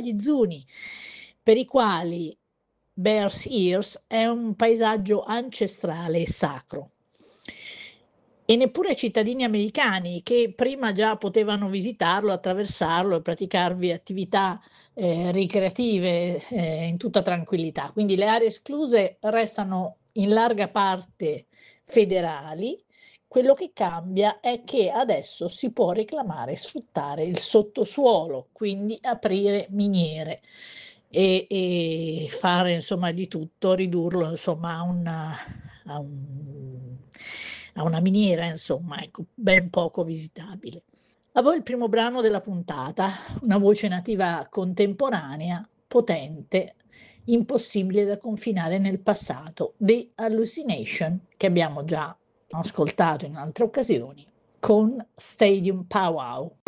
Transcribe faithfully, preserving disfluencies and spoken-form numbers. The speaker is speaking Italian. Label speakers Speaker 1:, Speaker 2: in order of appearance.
Speaker 1: gli Zuni, per i quali Bears Ears è un paesaggio ancestrale e sacro. E neppure ai cittadini americani che prima già potevano visitarlo, attraversarlo e praticarvi attività, ehm, ricreative, ehm, in tutta tranquillità. Quindi le aree escluse restano in larga parte federali, quello che cambia è che adesso si può reclamare e sfruttare il sottosuolo, quindi aprire miniere e e fare insomma di tutto, ridurlo insomma a un a un a una miniera insomma, ecco, ben poco visitabile. A voi il primo brano della puntata, una voce nativa contemporanea, potente, impossibile da confinare nel passato, The Hallucination, che abbiamo già ascoltato in altre occasioni con Stadium Powwow.